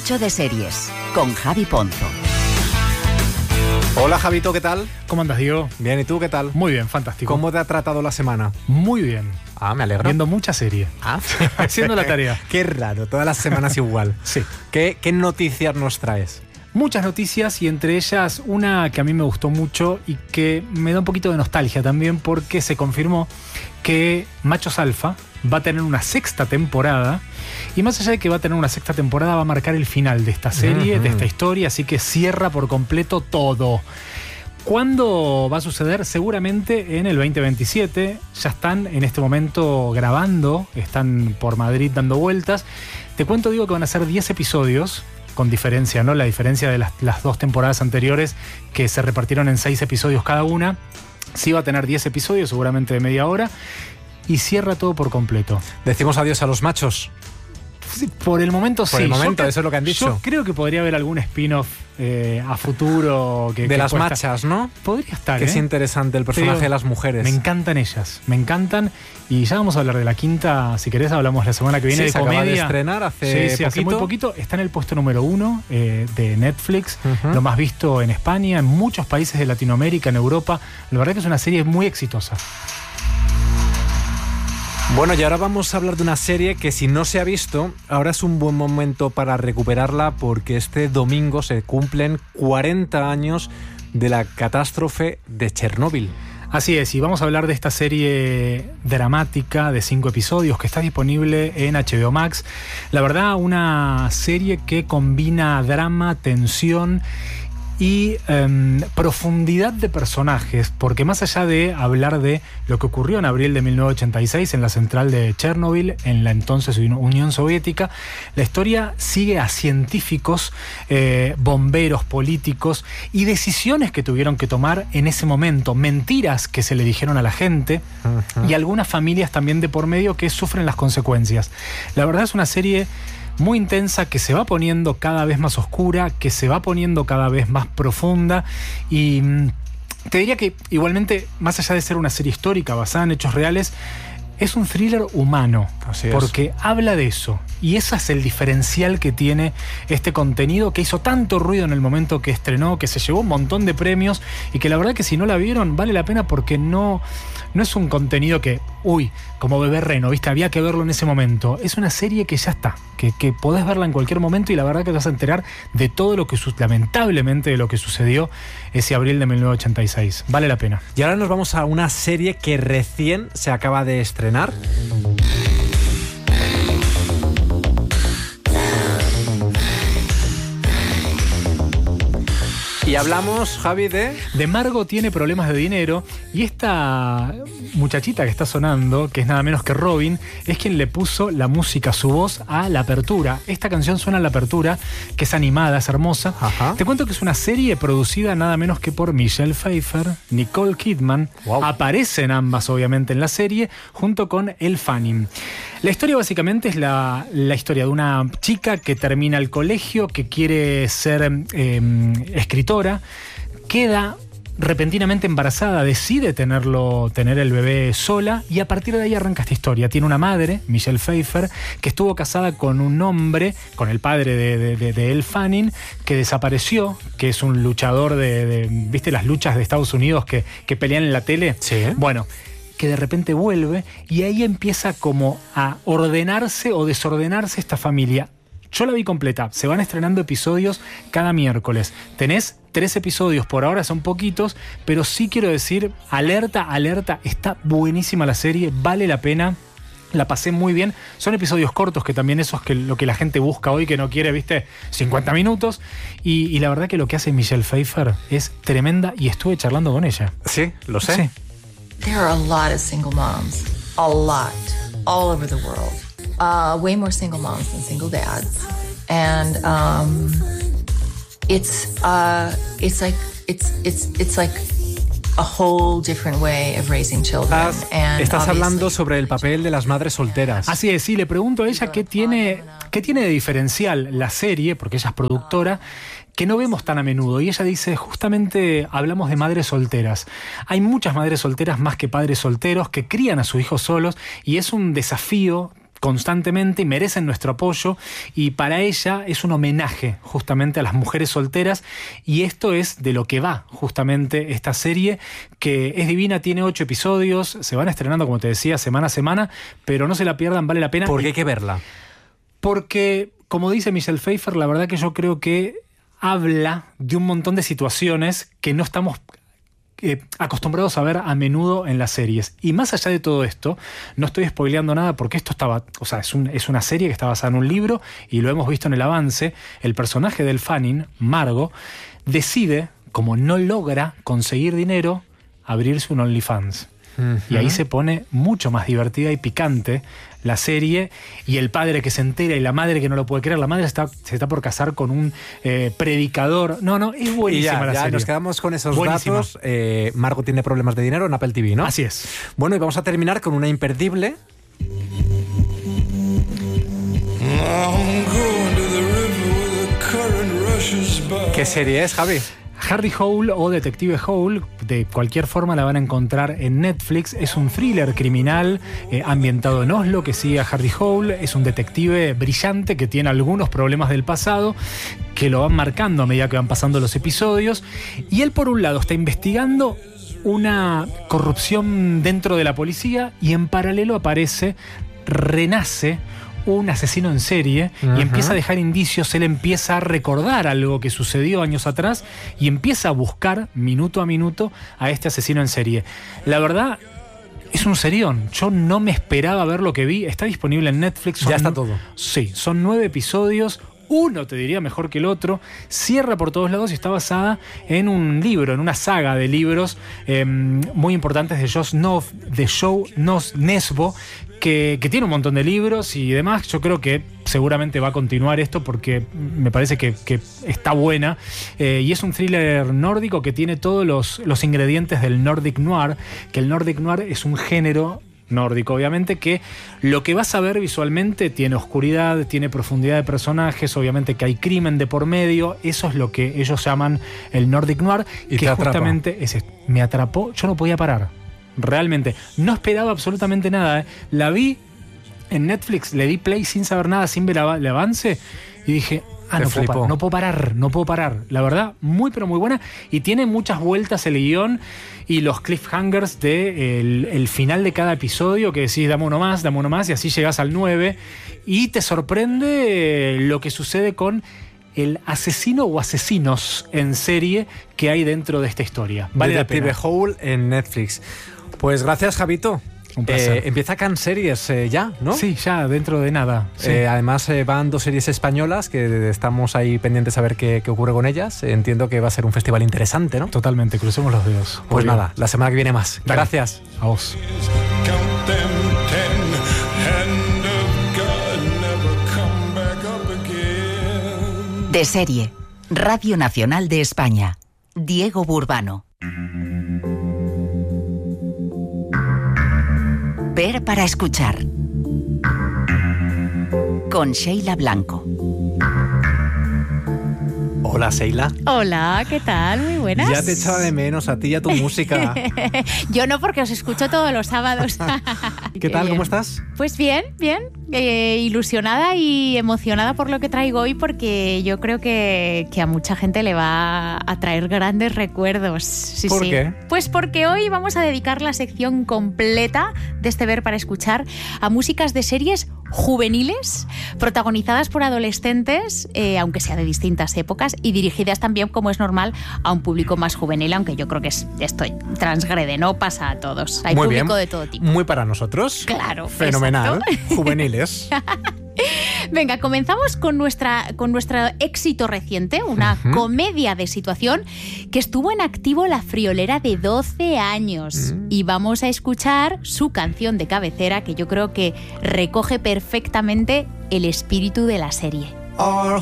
Capricho de Series, con Javi Ponzo. Hola Javito, ¿qué tal? ¿Cómo andas, Diego? Bien, ¿y tú qué tal? Muy bien, fantástico. ¿Cómo te ha tratado la semana? Muy bien. Ah, me alegro. Viendo mucha serie. Haciendo la tarea. Qué raro, todas las semanas igual. Sí. ¿Qué noticias nos traes? Muchas noticias y entre ellas una que a mí me gustó mucho y que me da un poquito de nostalgia también porque se confirmó que Machos Alfa va a tener una sexta temporada y más allá de que va a tener una sexta temporada va a marcar el final de esta serie, de esta historia, así que cierra por completo todo. ¿Cuándo va a suceder? Seguramente en el 2027. Ya están en este momento grabando, están por Madrid dando vueltas. Te cuento, digo, que van a ser 10 episodios, con diferencia, ¿no? La diferencia de las dos temporadas anteriores que se repartieron en 6 episodios cada una. Sí va a tener 10 episodios, seguramente de media hora, y cierra todo por completo. ¿Decimos adiós a los machos? Sí, por el momento sí. Por el momento, eso es lo que han dicho. Yo creo que podría haber algún spin-off a futuro. De las machas, ¿no? Podría estar, que es interesante el personaje de las mujeres. Me encantan ellas, me encantan. Y ya vamos a hablar de la quinta, si querés hablamos la semana que viene, sí, de comedia. Acaba de estrenar hace muy poquito. Está en el puesto número 1 de Netflix, lo más visto en España, en muchos países de Latinoamérica, en Europa. La verdad que es una serie muy exitosa. Bueno, y ahora vamos a hablar de una serie que si no se ha visto, ahora es un buen momento para recuperarla porque este domingo se cumplen 40 años de la catástrofe de Chernóbil. Así es, y vamos a hablar de esta serie dramática de 5 episodios que está disponible en HBO Max. La verdad, una serie que combina drama, tensión y profundidad de personajes, porque más allá de hablar de lo que ocurrió en abril de 1986 en la central de Chernobyl, en la entonces Unión Soviética, la historia sigue a científicos, bomberos, políticos y decisiones que tuvieron que tomar en ese momento, mentiras que se le dijeron a la gente y algunas familias también de por medio que sufren las consecuencias. La verdad es una serie muy intensa, que se va poniendo cada vez más oscura, que se va poniendo cada vez más profunda y te diría que igualmente, más allá de ser una serie histórica basada en hechos reales, es un thriller humano, porque habla de eso. Y ese es el diferencial que tiene este contenido que hizo tanto ruido en el momento que estrenó, que se llevó un montón de premios y que la verdad que si no la vieron vale la pena porque no es un contenido que, como Bebé Reno, ¿viste? Había que verlo en ese momento. Es una serie que ya está, que podés verla en cualquier momento y la verdad que te vas a enterar de todo lo que, lamentablemente, de lo que sucedió ese abril de 1986. Vale la pena. Y ahora nos vamos a una serie que recién se acaba de estrenar. Y hablamos, Javi, de Margot tiene problemas de dinero y esta muchachita que está sonando, que es nada menos que Robin, es quien le puso la música, su voz a la apertura. Esta canción suena a la apertura, que es animada, es hermosa. Ajá. Te cuento que es una serie producida nada menos que por Michelle Pfeiffer, Nicole Kidman. Wow. Aparecen ambas, obviamente, en la serie, junto con Elle Fanning. La historia básicamente es la historia de una chica que termina el colegio, que quiere ser escritora, queda repentinamente embarazada, decide tener el bebé sola y a partir de ahí arranca esta historia. Tiene una madre, Michelle Pfeiffer, que estuvo casada con un hombre, con el padre de Elle Fanning, que desapareció, que es un luchador ¿viste las luchas de Estados Unidos que pelean en la tele? Sí. Bueno, que de repente vuelve y ahí empieza como a ordenarse o desordenarse esta familia. Yo la vi completa, se van estrenando episodios cada miércoles. Tenés 3 episodios, por ahora son poquitos, pero sí quiero decir, alerta, está buenísima la serie, vale la pena. La pasé muy bien. Son episodios cortos, que también eso es lo que la gente busca hoy, que no quiere, ¿viste? 50 minutos. Y la verdad que lo que hace Michelle Pfeiffer es tremenda y estuve charlando con ella. Sí, lo sé. Sí. There are a lot of single moms, all over the world. Way more single moms than single dads. And it's like a whole different way of raising children. Estás hablando sobre el papel de las madres solteras. Así es, sí, le pregunto a ella qué tiene de diferencial la serie, porque ella es productora, que no vemos tan a menudo. Y ella dice, justamente hablamos de madres solteras. Hay muchas madres solteras más que padres solteros que crían a sus hijos solos y es un desafío constantemente y merecen nuestro apoyo, y para ella es un homenaje justamente a las mujeres solteras, y esto es de lo que va justamente esta serie, que es divina, tiene 8 episodios, se van estrenando, como te decía, semana a semana, pero no se la pierdan, vale la pena. ¿Por qué hay que verla? Porque, como dice Michelle Pfeiffer, la verdad que yo creo que habla de un montón de situaciones que no estamos acostumbrados a ver a menudo en las series. Y más allá de todo esto, no estoy spoileando nada porque esto es una serie que está basada en un libro y lo hemos visto en el avance. El personaje del Fanning, Margot, decide, como no logra conseguir dinero, abrirse un OnlyFans. Y ahí se pone mucho más divertida y picante la serie, y el padre que se entera y la madre que no lo puede creer. La madre se está por casar con un predicador. No, es buenísima la serie. Nos quedamos con esos buenísima. datos. Margot tiene problemas de dinero en Apple TV, ¿no? Así es. Bueno, y vamos a terminar con una imperdible. ¿Qué serie es, Javi? Harry Hole o Detective Hole, de cualquier forma la van a encontrar en Netflix. Es un thriller criminal ambientado en Oslo que sigue a Harry Hole. Es un detective brillante que tiene algunos problemas del pasado que lo van marcando a medida que van pasando los episodios. Y él, por un lado, está investigando una corrupción dentro de la policía, y en paralelo renace un asesino en serie y empieza a dejar indicios. Él empieza a recordar algo que sucedió años atrás y empieza a buscar minuto a minuto a este asesino en serie. La verdad, es un serión. Yo no me esperaba ver lo que vi. Está disponible en Netflix. Ya está todo. Sí, son 9 episodios. Uno te diría mejor que el otro, cierra por todos lados y está basada en un libro, en una saga de libros muy importantes de Joe Nesbo, que tiene un montón de libros y demás. Yo creo que seguramente va a continuar esto porque me parece que está buena, y es un thriller nórdico que tiene todos los ingredientes del Nordic Noir, que el Nordic Noir es un género nórdico, obviamente, que lo que vas a ver visualmente tiene oscuridad, tiene profundidad de personajes, obviamente que hay crimen de por medio. Eso es lo que ellos llaman el Nordic Noir, y que justamente me atrapó. Yo no podía parar, realmente no esperaba absolutamente nada. La vi en Netflix, le di play sin saber nada, sin ver el avance, y dije, no puedo parar. La verdad, muy pero muy buena, y tiene muchas vueltas el guión y los cliffhangers de el final de cada episodio, que decís, dame uno más, y así llegas al 9, y te sorprende lo que sucede con el asesino o asesinos en serie que hay dentro de esta historia. Vale la pena. Detective Hole en Netflix. Pues gracias, Javito. Un placer. Empieza Can Series ya, ¿no? Sí, ya dentro de nada. Sí. Además van 2 series españolas que estamos ahí pendientes a ver qué ocurre con ellas. Entiendo que va a ser un festival interesante, ¿no? Totalmente, crucemos los dedos. Pues nada, la semana que viene más. Dale. Gracias. A vos. De serie, Radio Nacional de España. Diego Burbano. Ver para escuchar. Con Sheila Blanco. Hola, Sheila. Hola, ¿qué tal? Muy buenas. Ya te echaba de menos a ti y a tu música. Yo no, porque os escucho todos los sábados. ¿Qué tal? Bien. ¿Cómo estás? Pues bien. Ilusionada y emocionada por lo que traigo hoy, porque yo creo que a mucha gente le va a traer grandes recuerdos. Sí, ¿Por qué? Pues porque hoy vamos a dedicar la sección completa de este Ver para escuchar a músicas de series juveniles, protagonizadas por adolescentes, aunque sea de distintas épocas, y dirigidas también, como es normal, a un público más juvenil, aunque yo creo que esto transgrede, no pasa a todos. Hay Muy público bien. de todo tipo. Muy para nosotros. Claro. Fenomenal. Exacto. Juveniles. Venga, comenzamos con nuestro éxito reciente, una comedia de situación que estuvo en activo la friolera de 12 años. Y vamos a escuchar su canción de cabecera, que yo creo que recoge perfectamente el espíritu de la serie. Our